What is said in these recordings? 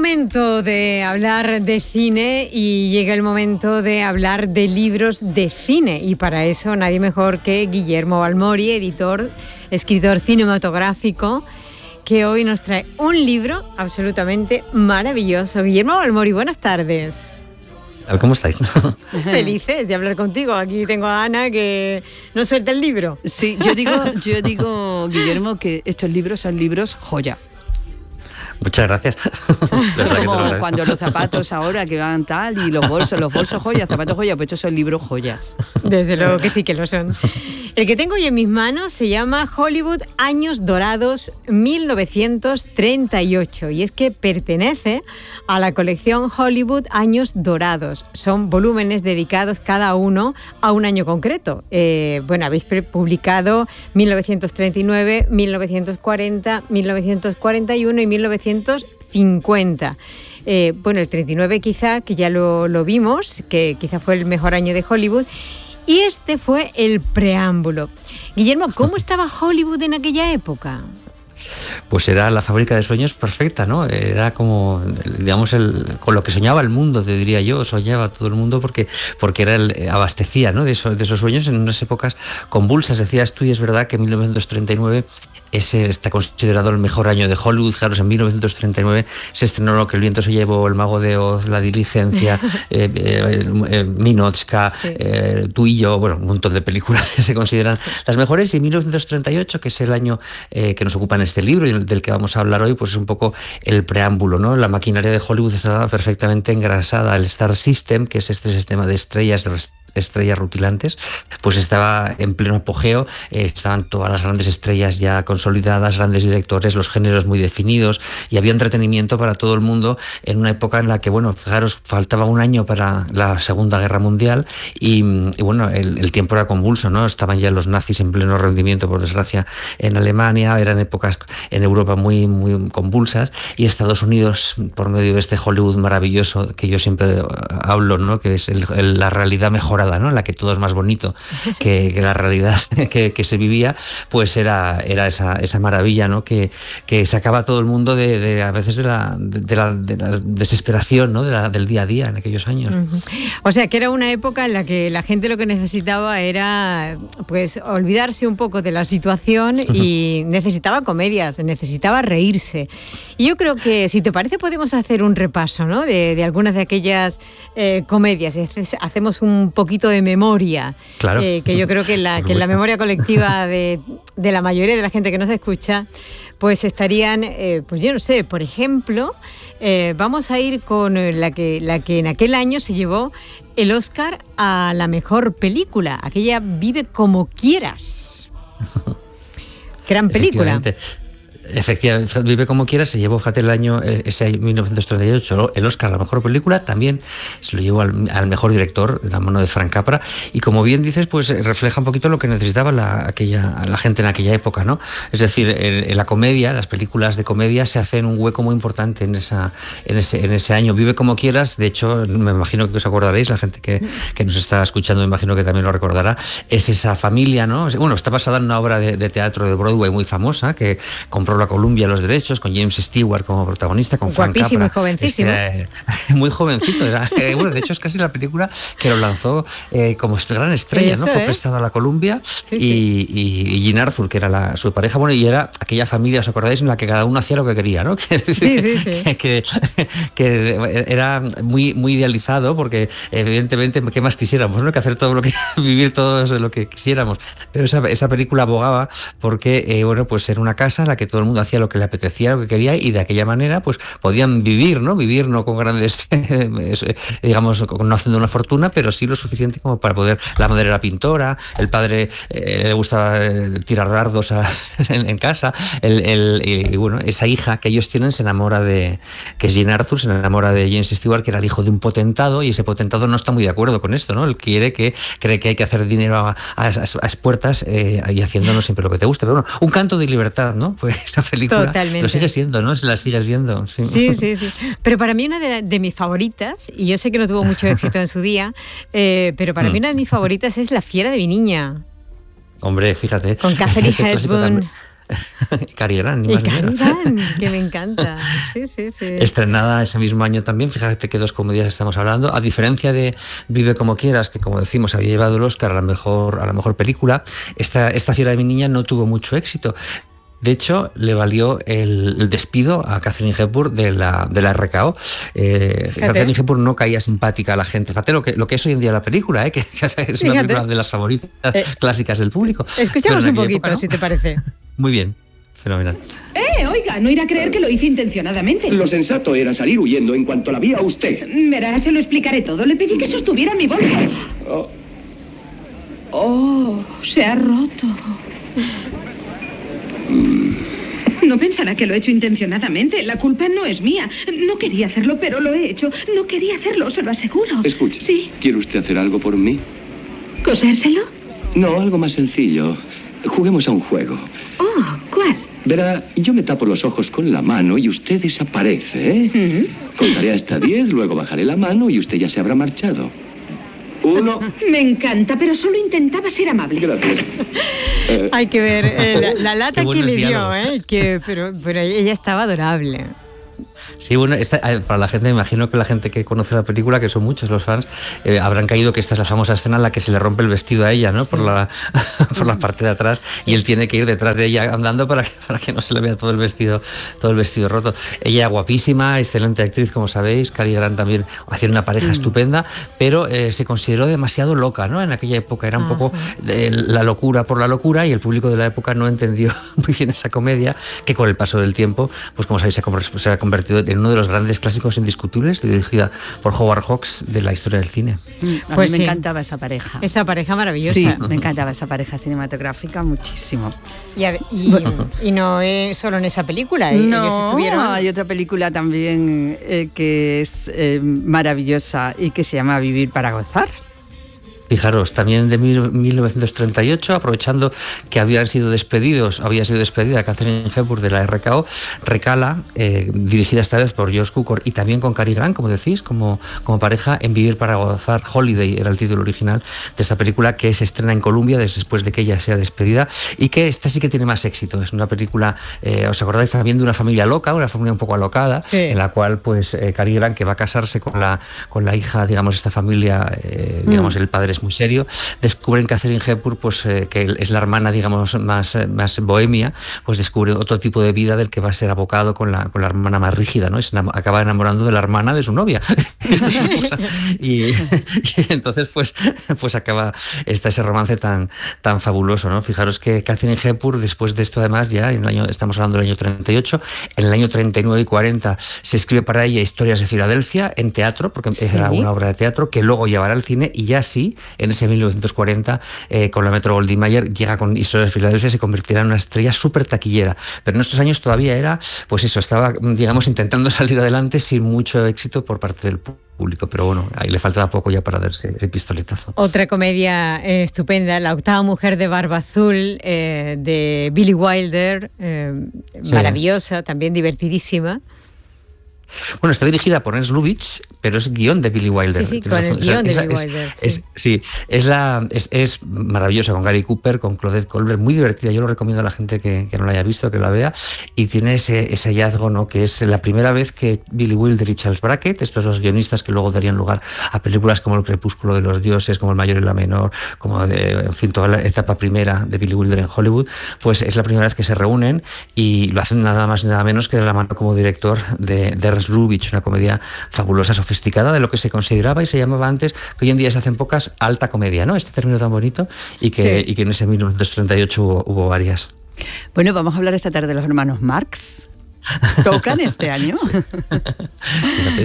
momento de hablar de cine y llega el momento de hablar de libros de cine, y para eso nadie mejor que Guillermo Balmori, editor, escritor cinematográfico, que hoy nos trae un libro absolutamente maravilloso. Guillermo Balmori, buenas tardes. ¿Cómo estáis? Felices de hablar contigo. Aquí tengo a Ana que no suelta el libro. Sí, yo digo, Guillermo, que estos libros son libros joya. Muchas gracias. Son como cuando los zapatos ahora que van tal y los bolsos joyas, zapatos joyas, pues estos son libros joyas. Desde luego que sí que lo son. El que tengo hoy en mis manos se llama Hollywood Años Dorados 1938 y es que pertenece a la colección Hollywood Años Dorados. Son volúmenes dedicados cada uno a un año concreto. Habéis publicado 1939, 1940, 1941 y 1950. El 39 quizá, que ya lo vimos, que quizá fue el mejor año de Hollywood, y este fue el preámbulo. Guillermo, ¿cómo estaba Hollywood en aquella época? Pues era la fábrica de sueños perfecta, ¿no? Era como, digamos, con lo que soñaba el mundo, te diría yo, soñaba todo el mundo porque era abastecía, ¿no? de esos sueños en unas épocas convulsas. Decías tú, y es verdad que 1939 está considerado el mejor año de Hollywood. Claro, en 1939 se estrenó Lo que el viento se llevó, El mago de Oz, La diligencia, Ninotchka, sí. Tú y yo, un montón de películas que se consideran las mejores. Y 1938, que es el año que nos ocupa en este libro y del que vamos a hablar hoy, pues es un poco el preámbulo, ¿no? La maquinaria de Hollywood estaba perfectamente engrasada. El Star System, que es este sistema de estrellas rutilantes, pues estaba en pleno apogeo. Estaban todas las grandes estrellas ya consolidadas, grandes directores, los géneros muy definidos, y había entretenimiento para todo el mundo en una época en la que, fijaros, faltaba un año para la Segunda Guerra Mundial y el tiempo era convulso, ¿no? Estaban ya los nazis en pleno rendimiento, por desgracia, en Alemania. Eran épocas en Europa muy, muy convulsas, y Estados Unidos, por medio de este Hollywood maravilloso que yo siempre hablo, ¿no? Que es la realidad mejorada, ¿no? En la que todo es más bonito que la realidad que se vivía, pues era esa maravilla, ¿no? Que sacaba todo el mundo a veces de la desesperación, ¿no? Del día a día en aquellos años. Uh-huh. O sea, que era una época en la que la gente lo que necesitaba era, pues, olvidarse un poco de la situación y necesitaba comedias, necesitaba reírse. Y yo creo que, si te parece, podemos hacer un repaso, ¿no? de algunas de aquellas comedias. Hacemos un poquito de memoria, claro. Que yo creo que en la memoria colectiva de la mayoría de la gente que nos escucha, pues estarían, pues yo no sé, por ejemplo, vamos a ir con la que en aquel año se llevó el Oscar a la mejor película, aquella Vive como quieras. Gran película. Efectivamente, Vive como quieras se llevó, fíjate, el año ese 1938 el Oscar a la mejor película. También se lo llevó al mejor director, de la mano de Frank Capra, y como bien dices, pues refleja un poquito lo que necesitaba la gente en aquella época, ¿no? Es decir, en la comedia, las películas de comedia se hacen un hueco muy importante en ese año. Vive como quieras, de hecho, me imagino que os acordaréis, la gente que nos está escuchando, me imagino que también lo recordará, es esa familia, ¿no? Está basada en una obra de teatro de Broadway muy famosa, que compró la Columbia los derechos, con James Stewart como protagonista, con Frank Capra. Guapísimo y jovencísimo. Muy jovencito. De hecho, es casi la película que lo lanzó como gran estrella, ¿no? Fue prestado a la Columbia, y Jean Arthur, que era su pareja, y era aquella familia, ¿os acordáis?, en la que cada uno hacía lo que quería, ¿no? Que era muy, muy idealizado, porque evidentemente, ¿qué más quisiéramos, ¿no? Que hacer todo vivir todo lo que quisiéramos. Pero esa película abogaba porque, pues era una casa en la que todo el mundo hacía lo que le apetecía, lo que quería, y de aquella manera pues podían vivir no con grandes digamos, no haciendo una fortuna, pero sí lo suficiente como para poder. La madre era pintora, el padre le gustaba tirar dardos en casa, esa hija que ellos tienen se enamora que es Jean Arthur, se enamora de James Stewart, que era el hijo de un potentado, y ese potentado no está muy de acuerdo con esto, ¿no? Él cree que hay que hacer dinero a expuertas, y haciéndonos siempre lo que te gusta. Pero un canto de libertad, ¿no? Pues esa película totalmente. Lo sigue siendo, ¿no? Se la sigues viendo. Sí. Pero para mí una de mis favoritas, y yo sé que no tuvo mucho éxito en su día, pero para mí una de mis favoritas es La fiera de mi niña. Hombre, fíjate. Con Catherine Hepburn. Cary Grant. Y Cary Grant, que me encanta. Sí. Estrenada ese mismo año también, fíjate que 2 comedias estamos hablando. A diferencia de Vive como quieras, que como decimos había llevado el Oscar a la mejor película, esta Fiera de mi niña no tuvo mucho éxito. De hecho, le valió el despido a Katharine Hepburn de la RKO. Katharine Hepburn no caía simpática a la gente. Fíjate lo que es hoy en día la película, que es una película de las favoritas clásicas del público. Escuchamos un poquito, época, ¿no? Si te parece. Muy bien, fenomenal. Oiga, no irá a creer que lo hice intencionadamente. Lo sensato era salir huyendo en cuanto la vi a usted. Verá, se lo explicaré todo. Le pedí que sostuviera mi bolsa. Se ha roto. No pensará que lo he hecho intencionadamente. La culpa no es mía. No quería hacerlo, pero lo he hecho. No quería hacerlo, se lo aseguro. Escuche. Sí. ¿Quiere usted hacer algo por mí? ¿Cosérselo? No, algo más sencillo. Juguemos a un juego. ¿Cuál? Verá, yo me tapo los ojos con la mano y usted desaparece, ¿eh? Contaré hasta 10, luego bajaré la mano y usted ya se habrá marchado. 1. Me encanta, pero solo intentaba ser amable. Gracias. Hay que ver la lata que le dio, pero ella estaba adorable. Sí, bueno, para la gente, me imagino que la gente que conoce la película, que son muchos los fans, habrán caído que esta es la famosa escena en la que se le rompe el vestido a ella, ¿no? Sí. por la parte de atrás, y él tiene que ir detrás de ella andando para que no se le vea todo el vestido roto. Ella guapísima, excelente actriz, como sabéis. Cary Grant también hacía una pareja estupenda, pero se consideró demasiado loca, ¿no? En aquella época era un poco la locura por la locura, y el público de la época no entendió muy bien esa comedia, que con el paso del tiempo, pues como sabéis, se ha convertido en uno de los grandes clásicos indiscutibles, dirigida por Howard Hawks, de la historia del cine. A mí me encantaba esa pareja. Esa pareja maravillosa. Sí, me encantaba esa pareja cinematográfica muchísimo. Y no es solo en esa película. No, hay otra película también que es maravillosa y que se llama Vivir para gozar. Fijaros, también de 1938, aprovechando que había sido despedida Katharine Hepburn de la RKO, recala, dirigida esta vez por Josh Cukor y también con Cary Grant, como decís, como pareja, en Vivir para gozar. Holiday era el título original de esta película, que se estrena en Colombia después de que ella sea despedida, y que esta sí que tiene más éxito. Es una película, ¿os acordáis también de una familia loca, una familia un poco alocada, sí, en la cual pues Cary Grant, que va a casarse con la hija, digamos, esta familia, digamos, el padre es muy serio, descubren que Katharine Hepburn, pues que es la hermana, digamos, más bohemia, pues descubre otro tipo de vida del que va a ser abocado con la hermana más rígida, ¿no? Acaba enamorando de la hermana de su novia. y entonces pues acaba ese romance tan fabuloso, ¿no? Fijaros que Katharine Hepburn, después de esto, además, ya estamos hablando del año 38, en el año 39 y 40 se escribe para ella Historias de Filadelfia en teatro, porque era una obra de teatro que luego llevará al cine, y ya sí, en ese 1940, con la Metro-Goldwyn-Mayer, llega con Historias de Filadelfia, se convertirá en una estrella súper taquillera. Pero en estos años todavía estaba, digamos, intentando salir adelante sin mucho éxito por parte del público, pero bueno, ahí le faltaba poco ya para darse ese pistoletazo. Otra comedia estupenda, La octava mujer de barba azul, de Billy Wilder, maravillosa, también divertidísima. Bueno, está dirigida por Ernst Lubitsch, pero es guión de Billy Wilder. Sí, con el guión de Billy Wilder. Es maravillosa, con Gary Cooper, con Claudette Colbert, muy divertida. Yo lo recomiendo a la gente que no la haya visto, que la vea. Y tiene ese hallazgo, ¿no? Que es la primera vez que Billy Wilder y Charles Brackett, estos los guionistas que luego darían lugar a películas como El crepúsculo de los dioses, como El mayor y la menor, como en fin, toda la etapa primera de Billy Wilder en Hollywood, pues es la primera vez que se reúnen, y lo hacen nada más y nada menos que de la mano como director de Ernst Lubitsch, una comedia fabulosa, sofisticada, de lo que se consideraba y se llamaba antes, que hoy en día se hacen pocas, alta comedia, ¿no? Este término tan bonito, y que en ese 1938 hubo varias. Bueno, vamos a hablar esta tarde de los hermanos Marx. ¿Tocan este año? Fíjate,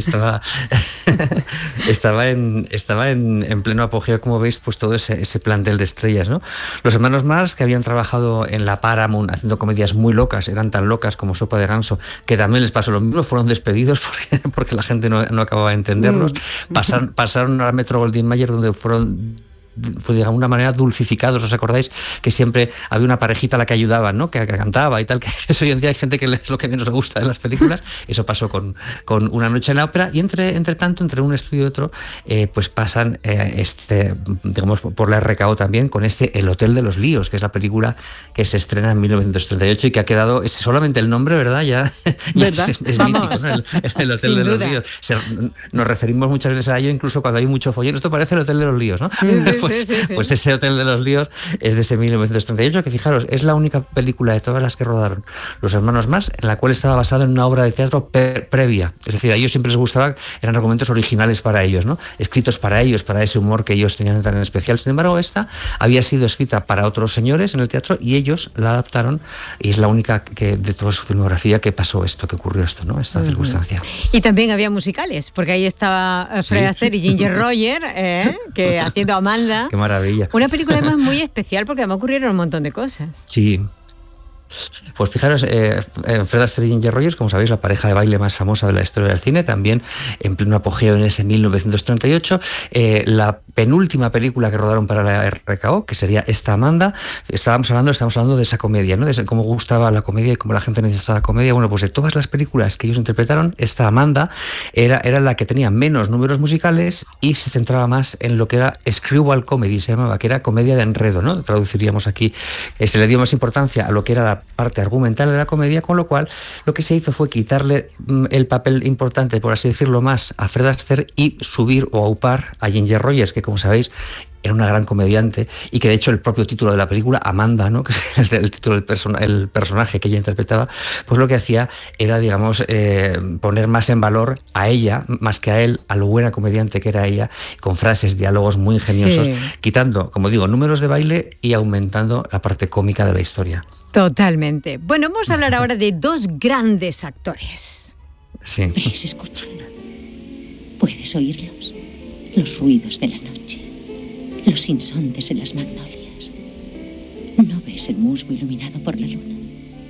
estaba en pleno apogeo, como veis, pues todo ese plantel de estrellas, ¿no? Los hermanos Marx, que habían trabajado en la Paramount haciendo comedias muy locas, eran tan locas como Sopa de ganso, que también les pasó lo mismo, fueron despedidos porque la gente no acababa de entenderlos. Pasaron a la Metro-Goldwyn-Mayer, donde fueron pues de alguna manera dulcificados. ¿Os acordáis que siempre había una parejita a la que ayudaban, ¿no? que cantaba y tal? Que eso hoy en día hay gente que es lo que menos le gusta de las películas. Eso pasó con Una noche en la ópera, y entre un estudio y otro, pues pasan digamos, por la RKO también con El Hotel de los Líos, que es la película que se estrena en 1938 y que ha quedado, es solamente el nombre, ¿verdad? Ya es mítico, ¿no? El Hotel de los Líos. Nos referimos muchas veces a ello, incluso cuando hay mucho follón. Esto parece El Hotel de los Líos, ¿no? Pues ese Hotel de los Líos es de ese 1938, que fijaros, es la única película de todas las que rodaron los hermanos Marx en la cual estaba basada en una obra de teatro previa. Es decir, a ellos siempre les gustaba, eran argumentos originales para ellos, ¿no? Escritos para ellos, para ese humor que ellos tenían tan especial. Sin embargo, esta había sido escrita para otros señores en el teatro y ellos la adaptaron, y es la única que de toda su filmografía que pasó esto, que ocurrió esto, ¿no? Esta circunstancia. Y también había musicales, porque ahí estaba Fred Astaire y Ginger Rogers, que haciendo Amanda. Qué maravilla. Una película además muy especial porque además ocurrieron un montón de cosas. Sí. Pues fijaros, Fred Astaire y Ginger Rogers, como sabéis, la pareja de baile más famosa de la historia del cine, también en pleno apogeo en ese 1938. La penúltima película que rodaron para la RKO, que sería esta Amanda, estamos hablando de esa comedia, ¿no? De cómo gustaba la comedia y cómo la gente necesitaba comedia. Bueno, pues de todas las películas que ellos interpretaron, esta Amanda era la que tenía menos números musicales y se centraba más en lo que era screwball comedy, se llamaba, que era comedia de enredo, ¿no? Traduciríamos aquí. Se le dio más importancia a lo que era la parte argumental de la comedia, con lo cual lo que se hizo fue quitarle el papel importante, por así decirlo, más a Fred Astaire y subir o aupar a Ginger Rogers, que como sabéis era una gran comediante, y que de hecho el propio título de la película, Amanda, ¿no? Que es el título del personaje que ella interpretaba, pues lo que hacía era, digamos, poner más en valor a ella, más que a él, a lo buena comediante que era ella, con frases, diálogos muy ingeniosos, quitando, como digo, números de baile y aumentando la parte cómica de la historia. Totalmente. Bueno, vamos a hablar ahora de dos grandes actores. Sí. Bres, escucha. Puedes oírlos, los ruidos de la noche, los insontes en las magnolias. ¿No ves el musgo iluminado por la luna?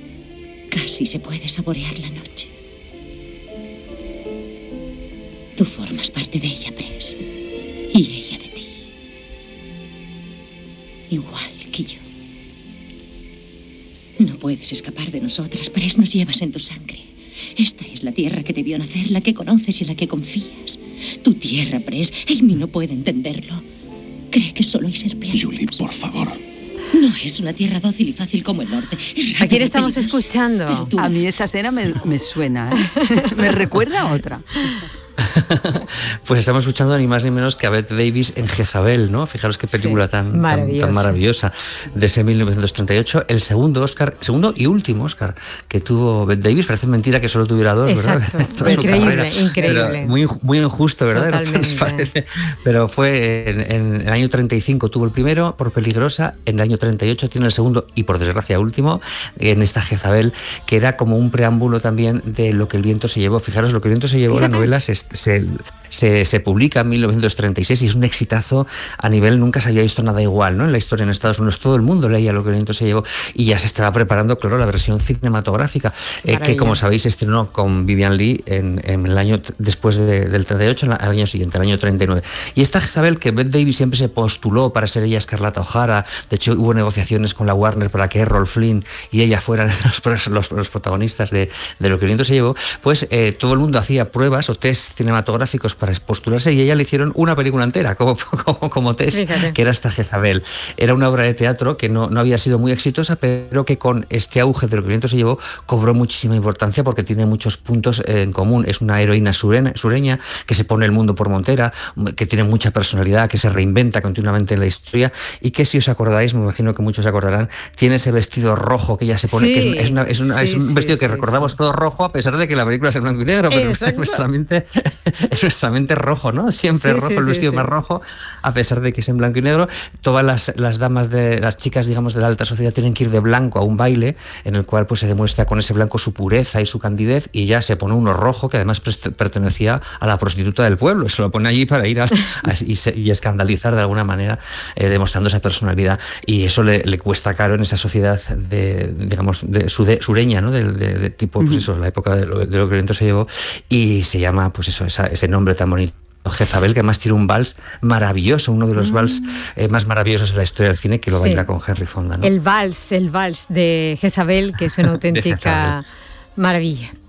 Casi se puede saborear la noche. Tú formas parte de ella, Bres, y ella de ti. Igual que yo. No puedes escapar de nosotras, Bres, nos llevas en tu sangre. Esta es la tierra que te vio nacer, la que conoces y en la que confías. Tu tierra, Bres, Amy no puede entenderlo. Cree que solo hay serpientes. Julie, por favor. No es una tierra dócil y fácil como el norte. ¿A quién estamos escuchando? A mí esta escena me suena, ¿eh? Me recuerda a otra. Pues estamos escuchando ni más ni menos que a Bette Davis en Jezabel, ¿no? Fijaros qué película tan maravillosa de ese 1938, el segundo y último Oscar que tuvo Bette Davis. Parece mentira que solo tuviera dos, exacto, ¿verdad? Increíble. Muy injusto, ¿verdad? Pero fue en el año 35 tuvo el primero por Peligrosa, en el año 38 tiene el segundo y por desgracia último en esta Jezabel, que era como un preámbulo también de Lo que el viento se llevó. Fijaros, Lo que el viento se llevó, la novela se publica en 1936 y es un exitazo a nivel, nunca se había visto nada igual, ¿no? En la historia en Estados Unidos todo el mundo leía Lo que el viento se llevó y ya se estaba preparando, claro, la versión cinematográfica, que como sabéis se estrenó con Vivian Leigh en el año después del 38, al año siguiente, el año 39. Y esta Jezabel, que Bette Davis siempre se postuló para ser ella Escarlata O'Hara, de hecho hubo negociaciones con la Warner para que Errol Flynn y ella fueran los protagonistas de Lo que el viento se llevó, pues todo el mundo hacía pruebas o test cinematográficos para postularse y a ella le hicieron una película entera como test. Fíjate. Que era esta Jezabel. Era una obra de teatro que no había sido muy exitosa, pero que con este auge de Lo que el viento se llevó cobró muchísima importancia porque tiene muchos puntos en común. Es una heroína sureña que se pone el mundo por montera, que tiene mucha personalidad, que se reinventa continuamente en la historia y que, si os acordáis, me imagino que muchos se acordarán, tiene ese vestido rojo que ella se pone, que es un vestido que recordamos todo rojo, a pesar de que la película es en blanco y negro, pero en nuestra mente rojo, ¿no? Siempre rojo, el vestido más rojo, a pesar de que es en blanco y negro. Todas las damas, las chicas, digamos, de la alta sociedad tienen que ir de blanco a un baile en el cual pues se demuestra con ese blanco su pureza y su candidez, y ya se pone uno rojo que además pertenecía a la prostituta del pueblo, se lo pone allí para ir y escandalizar de alguna manera, demostrando esa personalidad, y eso le cuesta caro en esa sociedad sureña, ¿no? De tipo, pues eso, la época de lo que el viento se llevó, y se llama, pues eso, ese nombre tan bonito Jezabel, que además tiene un vals maravilloso, uno de los vals más maravillosos de la historia del cine, que lo baila con Henry Fonda, ¿no? El vals de Jezabel, que es una auténtica maravilla.